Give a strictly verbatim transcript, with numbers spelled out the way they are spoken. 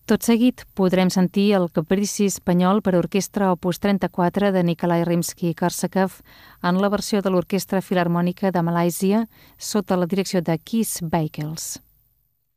Tot seguit podrem sentir el Caprici espanyol per a orquestra opus trenta-quatre de Nikolai Rimsky-Korsakov en la versió de l'Orquestra Filharmònica de Malàisia sota la direcció de Kees Bykels.